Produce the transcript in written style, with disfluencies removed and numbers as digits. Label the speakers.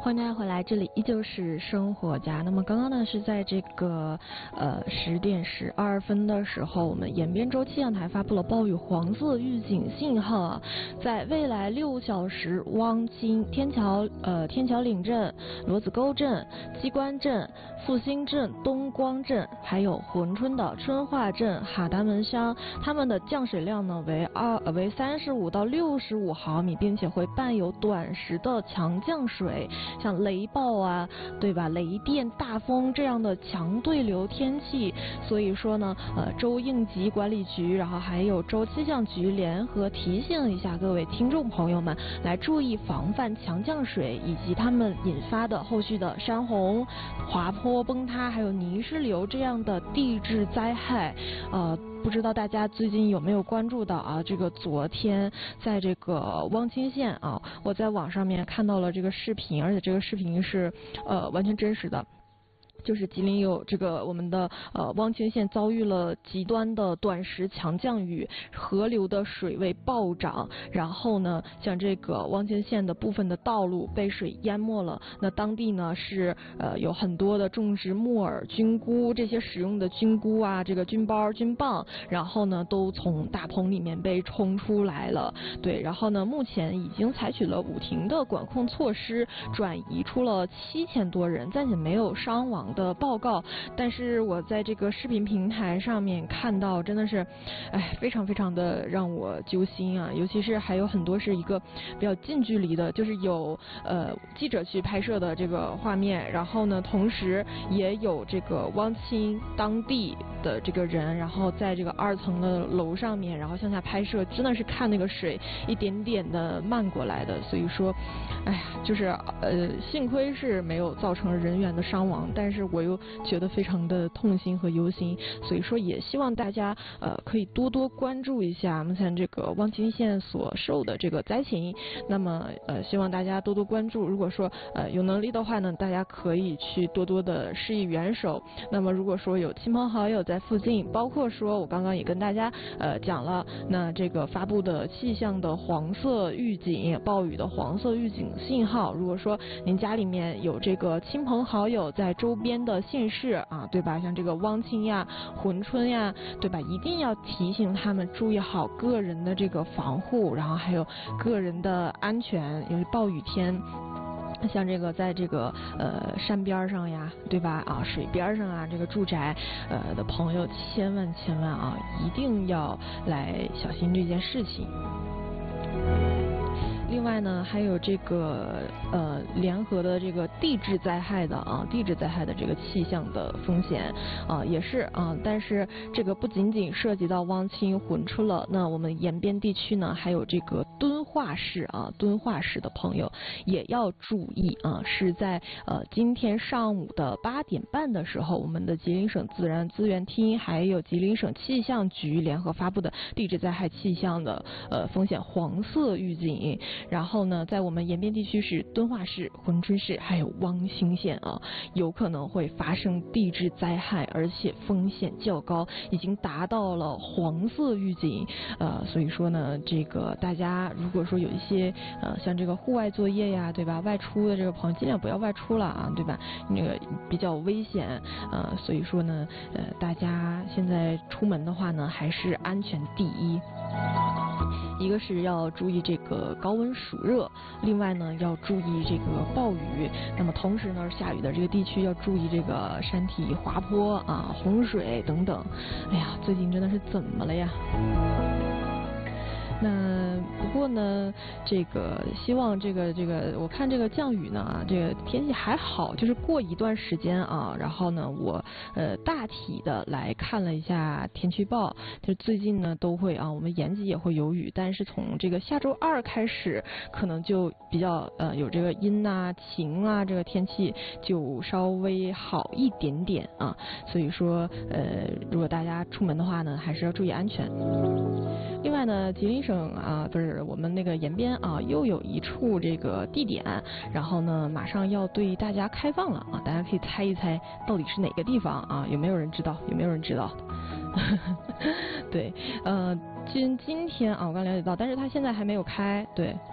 Speaker 1: 欢迎大家回来，这里依旧是生活家。那么刚刚呢是在这个10点12分的时候，我们延边州气象台发布了暴雨黄色预警信号啊，在未来6小时，汪清、天桥岭镇、骡子沟镇、鸡关镇、复兴镇、东光镇，还有珲春的春化镇、哈达门乡，它们的降水量呢为35到65毫米，并且会伴有短时的强降水。像雷暴啊，对吧？雷电、大风这样的强对流天气，所以说呢，州应急管理局，然后还有州气象局联合提醒一下各位听众朋友们，来注意防范强降水以及它们引发的后续的山洪、滑坡、崩塌，还有泥石流这样的地质灾害，不知道大家最近有没有关注到啊？这个昨天在这个汪清县啊，我在网上面看到了这个视频，而且这个视频是完全真实的。就是吉林有这个我们的汪清县遭遇了极端的短时强降雨，河流的水位暴涨，然后呢，像这个汪清县的部分的道路被水淹没了。那当地呢是有很多的种植木耳、菌菇这些使用的菌菇啊，这个菌包、菌棒，然后呢都从大棚里面被冲出来了。对，然后呢目前已经采取了5停的管控措施，转移出了7000多人，暂且没有伤亡的报告，但是我在这个视频平台上面看到，真的是，非常非常的让我揪心啊！尤其是还有很多是一个比较近距离的，就是有记者去拍摄的这个画面，然后呢，同时也有这个汪清当地的这个人，然后在这个2层的楼上面，然后向下拍摄，真的是看那个水一点点的漫过来的，所以说，就是幸亏是没有造成人员的伤亡，但是我又觉得非常的痛心和忧心，所以说也希望大家可以多多关注一下目前这个汪清县所受的这个灾情。那么希望大家多多关注，如果说有能力的话呢，大家可以去多多的施以援手。那么如果说有亲朋好友在附近，包括说我刚刚也跟大家讲了，那这个发布的气象的黄色预警，暴雨的黄色预警信号，如果说您家里面有这个亲朋好友在周边的县市啊，对吧？像这个汪清呀、珲春呀，对吧？一定要提醒他们注意好个人的这个防护，然后还有个人的安全，因为暴雨天。像这个在这个山边上呀，对吧？水边上啊，这个住宅的朋友，千万啊，一定要来小心这件事情。另外呢，还有这个联合的这个地质灾害的这个气象的风险也是但是这个不仅仅涉及到汪清、珲春了，那我们延边地区呢，还有这个敦化市的朋友也要注意是在今天上午的8点半的时候，我们的吉林省自然资源厅还有吉林省气象局联合发布的地质灾害气象的风险黄色预警。然后呢，在我们延边地区是敦化市、珲春市还有汪清县有可能会发生地质灾害，而且风险较高，已经达到了黄色预警。所以说呢，这个大家如果说有一些像这个户外作业呀，对吧？外出的这个朋友尽量不要外出了对吧？那个比较危险所以说呢，大家现在出门的话呢，还是安全第一。一个是要注意这个高温暑热，另外呢要注意这个暴雨，那么同时呢下雨的这个地区要注意这个山体滑坡洪水等等。最近真的是怎么了呀？那不过呢，这个希望这个我看这个降雨呢这个天气还好，就是过一段时间然后呢我大体的来看了一下天气预报，就最近呢都会我们延吉也会有雨，但是从这个下周2开始，可能就比较有这个阴晴这个天气就稍微好一点点所以说如果大家出门的话呢，还是要注意安全。另外呢，吉林省不是我们那个延边又有一处这个地点，然后呢马上要对大家开放了大家可以猜一猜到底是哪个地方有没有人知道？对，今天我刚了解到，但是他现在还没有开，对。